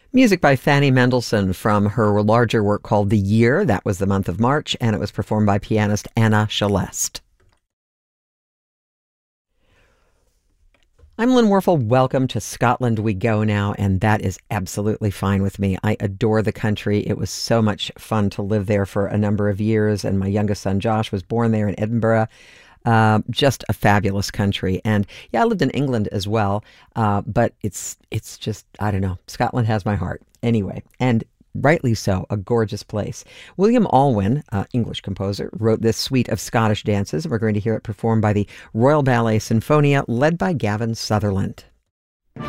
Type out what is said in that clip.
Music by Fanny Mendelssohn from her larger work called The Year. That was the month of March, and it was performed by pianist Anna Celeste. I'm Lynn Warfel. Welcome to Scotland We Go now, and that is absolutely fine with me. I adore the country. It was so much fun to live there for a number of years, and my youngest son Josh was born there in Edinburgh. Just a fabulous country. And yeah, I lived in England as well, but it's just, I don't know, Scotland has my heart. Anyway, and rightly so, a gorgeous place. William Alwyn, English composer, wrote this suite of Scottish dances, and we're going to hear it performed by the Royal Ballet Sinfonia, led by Gavin Sutherland.